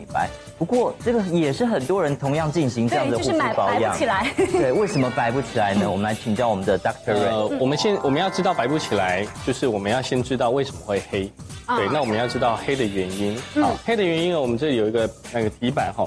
白。不过这个也是很多人同样进行这样的护肤保养， 白不起来。 对，为什么白不起来呢？我们来请教我们的 Dr. Ray。 我们要知道白不起来，就是我们要先知道为什么会黑。对，那我们要知道黑的原因。好，黑的原因呢，我们这里有一个那个底板哈，